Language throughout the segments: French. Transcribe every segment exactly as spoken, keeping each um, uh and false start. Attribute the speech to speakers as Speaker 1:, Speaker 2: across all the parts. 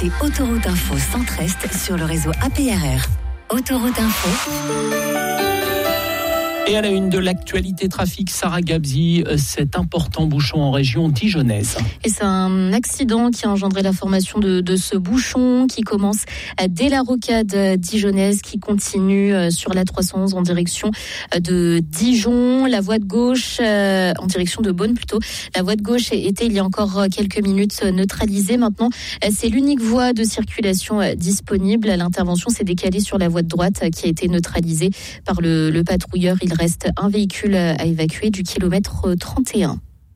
Speaker 1: Et Autoroute Info Centre-Est sur le réseau A P R R. Autoroute Info.
Speaker 2: Et à la une de l'actualité trafic, Sarah Gabzi, cet important bouchon en région dijonnaise.
Speaker 3: Et c'est un accident qui a engendré la formation de, de ce bouchon qui commence dès la rocade dijonnaise, qui continue sur la trois cent onze en direction de Dijon. La voie de gauche, euh, en direction de Beaune plutôt, la voie de gauche était il y a encore quelques minutes neutralisée. Maintenant, c'est l'unique voie de circulation disponible. L'intervention s'est décalée sur la voie de droite qui a été neutralisée par le, le patrouilleur. Il reste un véhicule à évacuer du kilomètre trente et un.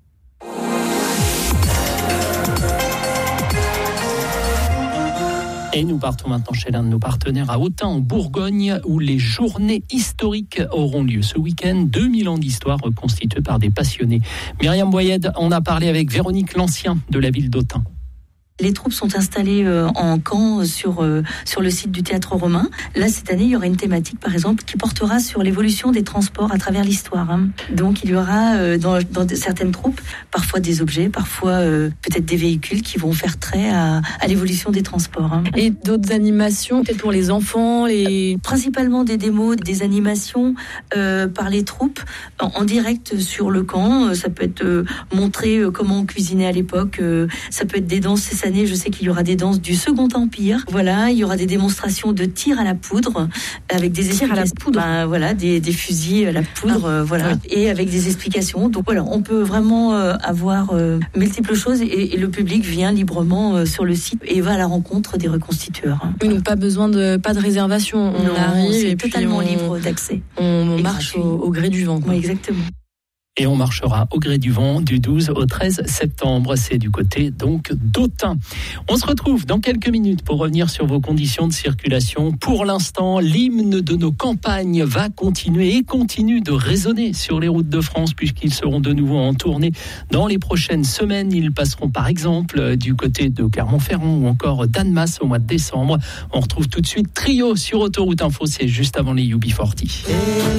Speaker 2: Et nous partons maintenant chez l'un de nos partenaires à Autun, en Bourgogne, où les journées historiques auront lieu ce week-end. deux mille ans d'histoire reconstituée par des passionnés. Myriam Boyed, on a parlé avec Véronique Lancien de la ville d'Autun.
Speaker 4: Les troupes sont installées euh, en camp sur euh, sur le site du théâtre romain. Là, cette année, il y aura une thématique, par exemple, qui portera sur l'évolution des transports à travers l'histoire. Hein. Donc, il y aura euh, dans, dans certaines troupes, parfois des objets, parfois euh, peut-être des véhicules qui vont faire trait à, à l'évolution des transports. Hein.
Speaker 5: Et d'autres animations, peut-être pour les enfants, les
Speaker 4: principalement des démos, des animations euh, par les troupes en, en direct sur le camp. Ça peut être euh, montrer euh, comment on cuisinait à l'époque. Euh, ça peut être des danses. Cette année, je sais qu'il y aura des danses du Second Empire. Voilà, il y aura des démonstrations de tir à la poudre avec des
Speaker 5: tir à la poudre.
Speaker 4: Ben, voilà, des, des fusils à la poudre, ah, euh, voilà, oui. Et avec des explications. Donc voilà, on peut vraiment euh, avoir euh, multiples choses et, et le public vient librement euh, sur le site et va à la rencontre des reconstitueurs. Hein.
Speaker 5: Oui, donc pas besoin de pas de réservation. On
Speaker 4: non,
Speaker 5: arrive
Speaker 4: c'est
Speaker 5: et
Speaker 4: totalement
Speaker 5: puis on,
Speaker 4: libre d'accès.
Speaker 5: On, on marche au, au gré du vent. Quoi.
Speaker 4: Oui, exactement.
Speaker 2: Et on marchera au gré du vent du douze au treize septembre. C'est du côté donc d'Autun. On se retrouve dans quelques minutes pour revenir sur vos conditions de circulation. Pour l'instant, l'hymne de nos campagnes va continuer et continue de résonner sur les routes de France puisqu'ils seront de nouveau en tournée dans les prochaines semaines. Ils passeront par exemple du côté de Clermont-Ferrand ou encore d'Annemasse au mois de décembre. On retrouve tout de suite Trio sur Autoroute Info. C'est juste avant les U B quarante.